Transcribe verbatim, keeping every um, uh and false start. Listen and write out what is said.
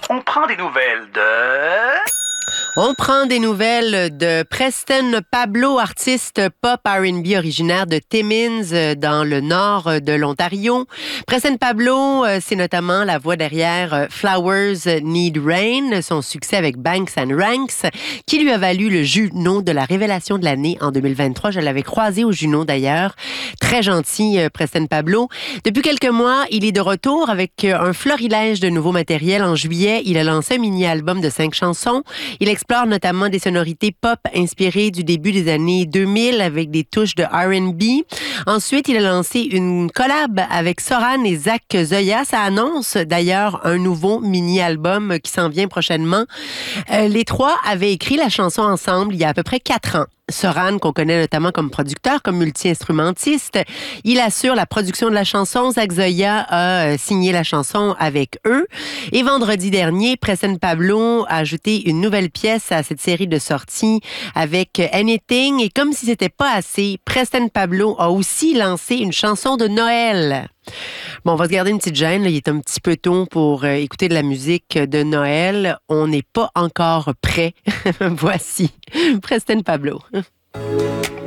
On prend des nouvelles de... On prend des nouvelles de Preston Pablo, artiste pop R and B originaire de Timmins, dans le nord de l'Ontario. Preston Pablo, c'est notamment la voix derrière Flowers Need Rain, son succès avec Banks and Ranks, qui lui a valu le Juno de la révélation de l'année en deux mille vingt-trois. Je l'avais croisé au Juno d'ailleurs. Très gentil, Preston Pablo. Depuis quelques mois, il est de retour avec un florilège de nouveaux matériels. En juillet, il a lancé un mini-album de cinq chansons. Il explore notamment des sonorités pop inspirées du début des années deux mille avec des touches de R and B. Ensuite, il a lancé une collab avec Soran et Zach Zoya. Ça annonce d'ailleurs un nouveau mini-album qui s'en vient prochainement. Euh, les trois avaient écrit la chanson ensemble il y a à peu près quatre ans. Soran, qu'on connaît notamment comme producteur, comme multi-instrumentiste, il assure la production de la chanson. Zach Zoya a signé la chanson avec eux. Et vendredi dernier, Preston Pablo a ajouté une nouvelle pièce à cette série de sorties avec Anything. Et comme si c'était pas assez, Preston Pablo a aussi lancé une chanson de Noël. Bon, on va se garder une petite gêne. Là. Il est un petit peu tôt pour euh, écouter de la musique de Noël. On n'est pas encore prêt. Voici Preston Pablo.